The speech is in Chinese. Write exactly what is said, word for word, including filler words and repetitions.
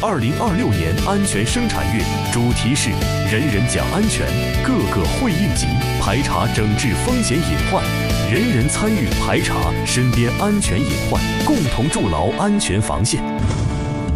二零二六年安全生产月，主题是人人讲安全，个个会应急，排查整治风险隐患，人人参与排查身边安全隐患，共同筑牢安全防线。